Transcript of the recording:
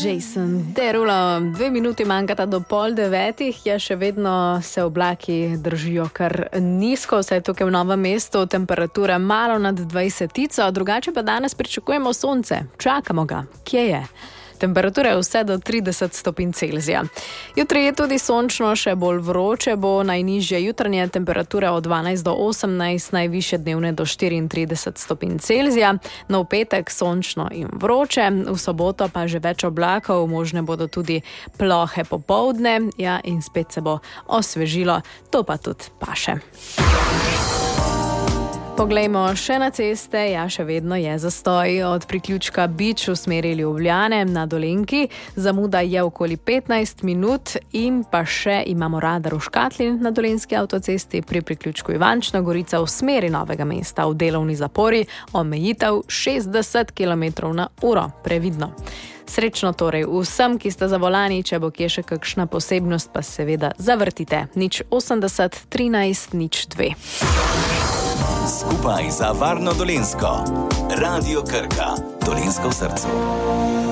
Jason Derulo, 2 minuti manjkata do 8:30, ja še vedno se oblaki držijo kar nizko, vsaj tukaj v Novem mestu, temperatura malo nad 20, drugače pa danes pričakujemo sonce, čakamo ga, kje je? Temperatura je vse do 30 stopinj Celzija. Jutri je tudi sončno, še bolj vroče bo, najnižje jutranje temperature od 12 do 18, najvišje dnevne do 34 stopinj Celzija. Na petek sončno in vroče, v soboto pa že več oblakov, možne bodo tudi plohe popoldne, ja, in spet se bo osvežilo, to pa tudi paše. Poglejmo še na ceste, ja, še vedno je zastoj od priključka Bič v smeri Ljubljane na Dolenjki, zamuda je okoli 15 minut in pa še imamo radar v škatli na Dolenjski avtocesti pri priključku Ivančna Gorica v smeri Novega mesta v delovni zapori, omejitev 60 km/h, previdno. Srečno torej vsem, ki ste za volani, če bo kje še kakšna posebnost, pa seveda zavrtite. 080 13 02. Skupaj za varno Dolenjsko. Radio Krka, Dolenjsko v srcu.